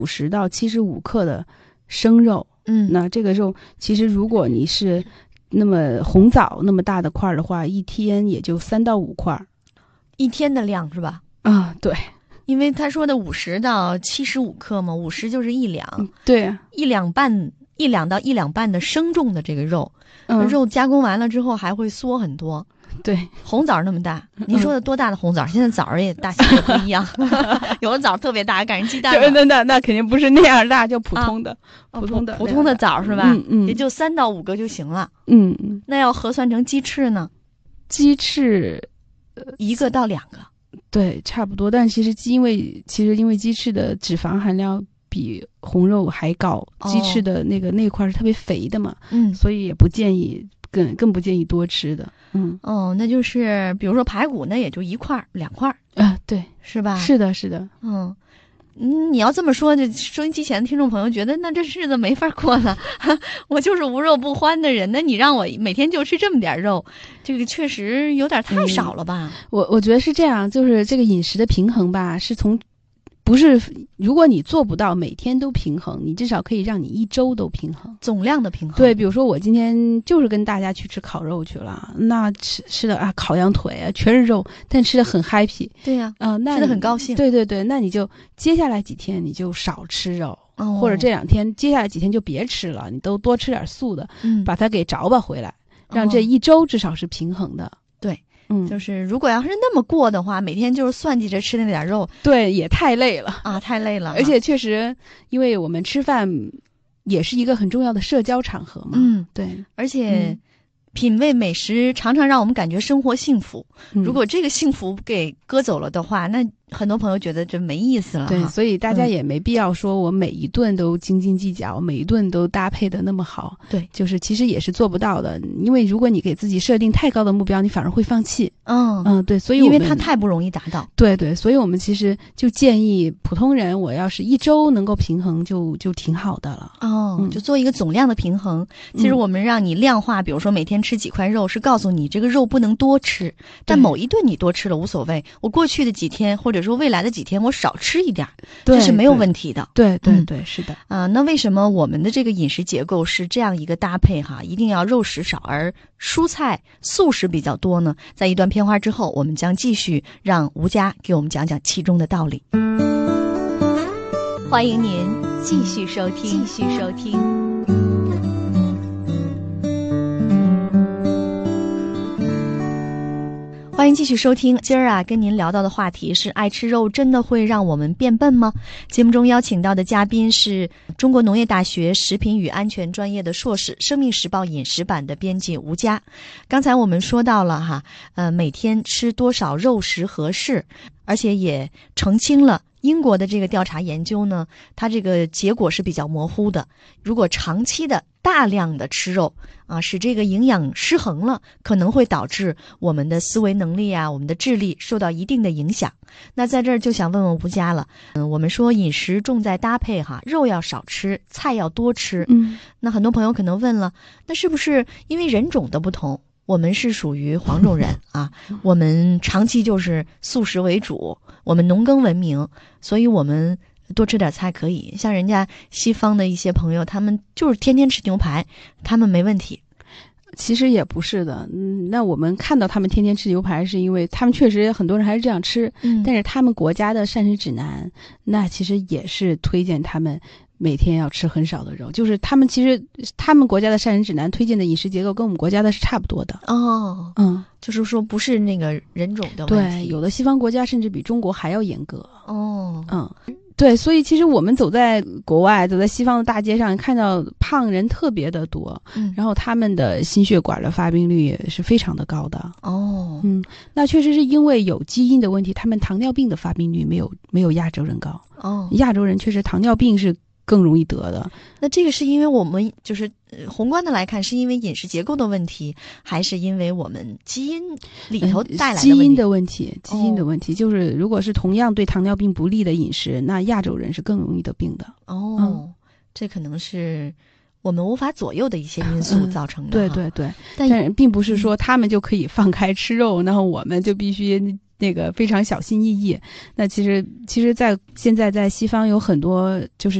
50到75克的生肉。那这个肉其实如果你是那么红枣那么大的块的话，一天也就3到5块， 一天的量是吧？ 啊，对， 因为他说的50到75克嘛，50就是1两， 对 ，1两半，1两到1两半的生重的这个肉，肉加工完了之后还会缩很多。 对， 红枣那么大，您说的多大的红枣？现在枣也大小也不一样，有的枣特别大，赶上鸡蛋了。 那肯定不是那样大，就普通的，普通的枣是吧？也就3到5个就行了。那要核算成鸡翅呢？ 鸡翅 1个到2个， 对，差不多。但其实因为鸡翅的脂肪含量比红肉还高，鸡翅的那块是特别肥的嘛，所以也不建议。更不建议多吃的。 那就是比如说排骨，那也就1块2块啊，对， 是吧？ 是的。 你要这么说，这收音机前的听众朋友觉得那这日子没法过了。我就是无肉不欢的人，那你让我每天就吃这么点肉，这个确实有点太少了吧？ 我觉得是这样，就是这个饮食的平衡吧，是从。不是，如果你做不到每天都平衡，你至少可以让你1周都平衡， 总量的平衡。 对，比如说我今天就是跟大家去吃烤肉去了，那吃的啊，烤羊腿啊，全是肉，但吃的很 happy。 对呀， 那吃的很高兴。 对，那你就接下来几天你就少吃肉，或者这2天接下来几天就别吃了，你都多吃点素的，把它给着吧回来，让这1周至少是平衡的。 对。就是如果要是那么过的话，每天就是算计着吃那点肉， 对，也太累了啊，太累了。 而且确实，因为我们吃饭也是一个很重要的社交场合嘛。对， 而且品味美食常常让我们感觉生活幸福。如果这个幸福给割走了的话，那很多朋友觉得这没意思了。 对，所以大家也没必要说我每一顿都斤斤计较，每一顿都搭配的那么好。 对， 就是其实也是做不到的，因为如果你给自己设定太高的目标，你反而会放弃。对，所以因为它太不容易达到。 对，所以我们其实就建议普通人，我要是1周能够平衡就挺好的了。 就做一个总量的平衡。其实我们让你量化，比如说每天吃几块肉，是告诉你这个肉不能多吃，但某一顿你多吃了无所谓。我过去的几天或者说未来的几天我少吃一点，这是没有问题的。 对，是的。 那为什么我们的这个饮食结构是这样一个搭配哈？一定要肉食少而蔬菜素食比较多呢？在一段片花之后，我们将继续让吴佳给我们讲讲其中的道理。欢迎您继续收听。欢迎继续收听。今儿跟您聊到的话题是：爱吃肉真的会让我们变笨吗？节目中邀请到的嘉宾是中国农业大学食品与安全专业的硕士，生命时报饮食版的编辑吴佳。刚才我们说到了每天吃多少肉食合适，而且也澄清了英国的这个调查研究呢，它这个结果是比较模糊的。如果长期的大量的吃肉使这个营养失衡了，可能会导致我们的思维能力我们的智力受到一定的影响。那在这儿就想问问吴佳了，我们说饮食重在搭配肉要少吃，菜要多吃。那很多朋友可能问了，那是不是因为人种的不同？我们是属于黄种人我们长期就是素食为主，我们农耕文明，所以我们多吃点菜可以。像人家西方的一些朋友，他们就是天天吃牛排，他们没问题。 其实也不是的，那我们看到他们天天吃牛排，是因为他们确实很多人还是这样吃，但是他们国家的膳食指南，那其实也是推荐他们每天要吃很少的肉，就是他们国家的膳食指南推荐的饮食结构跟我们国家的是差不多的。 就是说不是那个人种的问题。 对，有的西方国家甚至比中国还要严格。对，所以其实我们走在国外，走在西方的大街上，看到胖人特别的多，然后他们的心血管的发病率也是非常的高的。那确实是因为有基因的问题，他们糖尿病的发病率没有亚洲人高。亚洲人确实糖尿病是更容易得的。 那这个是因为我们就是宏观的来看，是因为饮食结构的问题，还是因为我们基因里头带来的问题？ 基因的问题，就是如果是同样对糖尿病不利的饮食，那亚洲人是更容易得病的。 这可能是我们无法左右的一些因素造成的。 对，但并不是说他们就可以放开吃肉，然后我们就必须那个非常小心翼翼。那其实在现在在西方有很多就是